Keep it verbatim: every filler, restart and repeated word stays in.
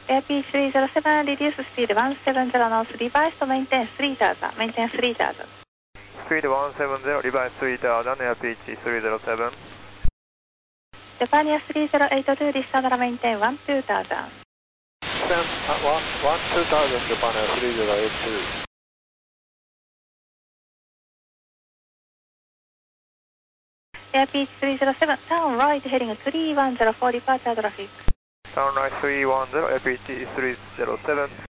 Airpeach three zero seven, reduce speed one seven zero knots, revised to maintain three thousand, maintain three thousand. Speed one seven zero, revised three thousand, Airpeach three zero seven. Japan three zero eight two, descend and maintain one two thousand. Descend one one two thousand, Japan three zero eight two. Airpeach three zero seven, turn right heading three one zero for departure traffic. Turn right three one zero, Airpeach three zero seven.